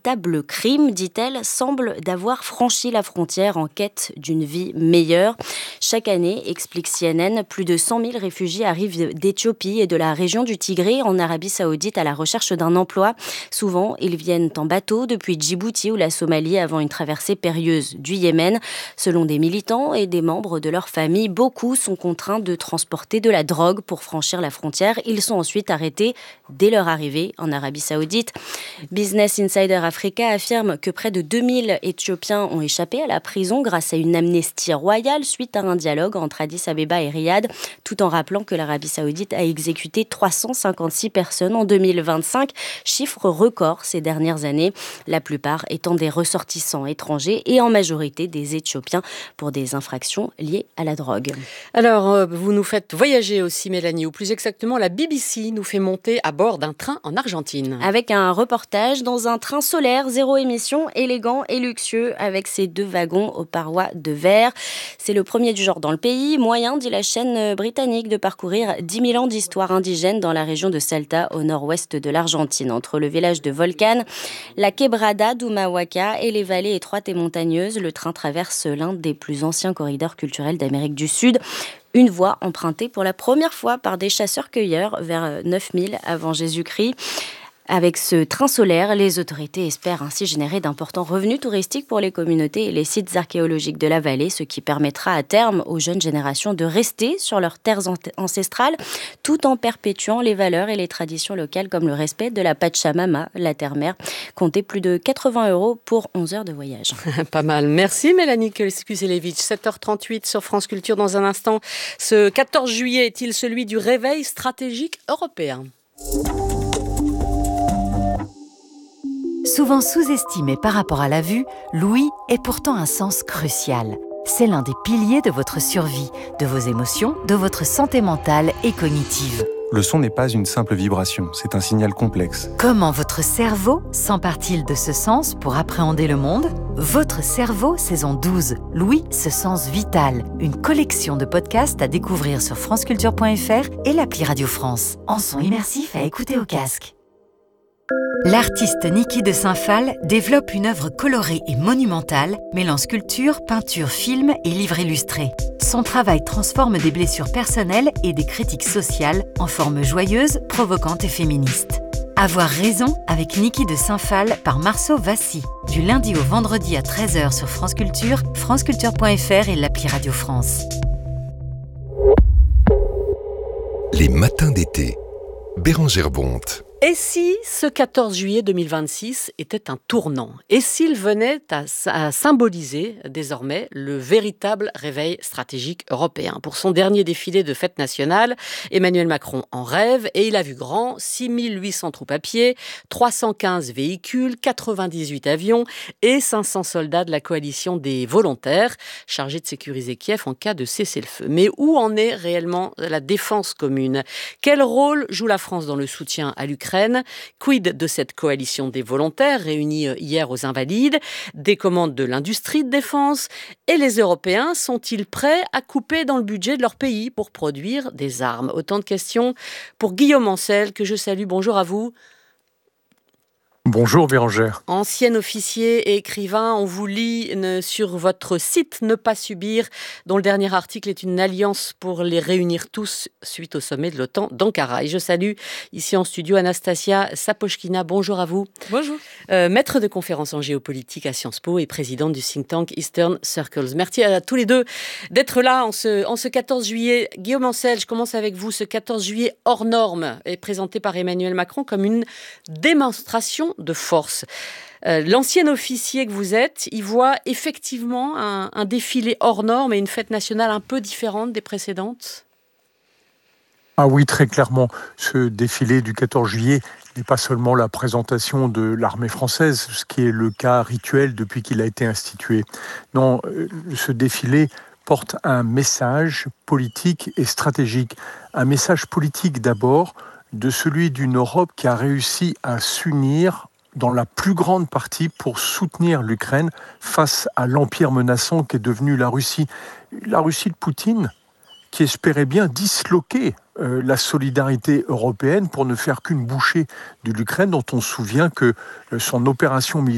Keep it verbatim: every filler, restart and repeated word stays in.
véritable crime, dit-elle, semble d'avoir franchi la frontière en quête d'une vie meilleure. Chaque année, explique C N N, plus de cent mille réfugiés arrivent d'Éthiopie et de la région du Tigré en Arabie Saoudite à la recherche d'un emploi. Souvent, ils viennent en bateau depuis Djibouti ou la Somalie avant une traversée périlleuse du Yémen. Selon des militants et des membres de leur famille, beaucoup sont contraints de transporter de la drogue pour franchir la frontière. Ils sont ensuite arrêtés dès leur arrivée en Arabie Saoudite. Business Insider Africa affirme que près de deux mille Éthiopiens ont échappé à la prison grâce à une amnistie royale suite à un dialogue entre Addis Abeba et Riyad, tout en rappelant que l'Arabie Saoudite a exécuté trois cent cinquante-six personnes en deux mille vingt-cinq, chiffre record ces dernières années, la plupart étant des ressortissants étrangers et en majorité des Éthiopiens pour des infractions liées à la drogue. Alors, euh, vous nous faites voyager aussi, Mélanie, ou plus exactement, la B B C nous fait monter à bord d'un train en Argentine. Avec un reportage dans un train solaire, zéro émission, élégant et luxueux, avec ses deux wagons aux parois de verre. C'est le premier du genre dans le pays. Moyen, dit la chaîne britannique, de parcourir dix mille ans d'histoire indigène dans la région de Salta, au nord-ouest de l'Argentine, entre le village de Volcán, la Quebrada d'Humahuaca et les vallées étroites et montagneuses. Le train traverse l'un des plus anciens corridors culturels d'Amérique du Sud. Une voie empruntée pour la première fois par des chasseurs-cueilleurs vers neuf mille avant Jésus-Christ. Avec ce train solaire, les autorités espèrent ainsi générer d'importants revenus touristiques pour les communautés et les sites archéologiques de la vallée, ce qui permettra à terme aux jeunes générations de rester sur leurs terres ancestrales, tout en perpétuant les valeurs et les traditions locales comme le respect de la Pachamama, la terre-mère. Comptez plus de quatre-vingts euros pour onze heures de voyage. Pas mal. Merci Mélanie Kuselevich. sept heures trente-huit sur France Culture. Dans un instant, ce quatorze juillet est-il celui du réveil stratégique européen ? Souvent sous-estimé par rapport à la vue, l'ouïe est pourtant un sens crucial. C'est l'un des piliers de votre survie, de vos émotions, de votre santé mentale et cognitive. Le son n'est pas une simple vibration, c'est un signal complexe. Comment votre cerveau s'empare-t-il de ce sens pour appréhender le monde ? Votre cerveau, saison douze, l'ouïe, ce sens vital. Une collection de podcasts à découvrir sur franceculture point f r et l'appli Radio France. En son immersif à écouter au casque. L'artiste Niki de Saint-Phal développe une œuvre colorée et monumentale, mêlant sculpture, peinture, film et livre illustré. Son travail transforme des blessures personnelles et des critiques sociales en formes joyeuses, provocantes et féministes. Avoir raison avec Niki de Saint-Phal par Marceau Vassy. Du lundi au vendredi à treize heures sur France Culture, franceculture point f r et l'appli Radio France. Les matins d'été. Bérangère Bonte. Et si ce quatorze juillet deux mille vingt-six était un tournant ? Et s'il venait à, à symboliser désormais le véritable réveil stratégique européen ? Pour son dernier défilé de fête nationale, Emmanuel Macron en rêve et il a vu grand, six mille huit cents troupes à pied, trois cent quinze véhicules, quatre-vingt-dix-huit avions et cinq cents soldats de la coalition des volontaires chargés de sécuriser Kiev en cas de cessez-le-feu. Mais où en est réellement la défense commune ? Quel rôle joue la France dans le soutien à l'Ukraine ? Quid de cette coalition des volontaires réunis hier aux Invalides, des commandes de l'industrie de défense, et les Européens sont-ils prêts à couper dans le budget de leur pays pour produire des armes ? Autant de questions pour Guillaume Ancel, que je salue. Bonjour à vous. Bonjour Bérangère. Ancien officier et écrivain, on vous lit sur votre site Ne pas subir, dont le dernier article est une alliance pour les réunir tous suite au sommet de l'OTAN d'Ankara. Et je salue ici en studio Anastasia Sapochkina. Bonjour à vous. Bonjour. Euh, maître de conférences en géopolitique à Sciences Po et présidente du think tank Eastern Circles. Merci à tous les deux d'être là en ce, en ce quatorze juillet. Guillaume Ancel, je commence avec vous. Ce quatorze juillet hors norme est présenté par Emmanuel Macron comme une démonstration de force. Euh, l'ancien officier que vous êtes, il voit effectivement un, un défilé hors norme et une fête nationale un peu différente des précédentes ? Ah oui, très clairement. Ce défilé du quatorze juillet n'est pas seulement la présentation de l'armée française, ce qui est le cas rituel depuis qu'il a été institué. Non, ce défilé porte un message politique et stratégique. Un message politique d'abord, de celui d'une Europe qui a réussi à s'unir dans la plus grande partie pour soutenir l'Ukraine face à l'empire menaçant qu'est devenu la Russie. La Russie de Poutine, qui espérait bien disloquer euh, la solidarité européenne pour ne faire qu'une bouchée de l'Ukraine, dont on se souvient que euh, son opération militaire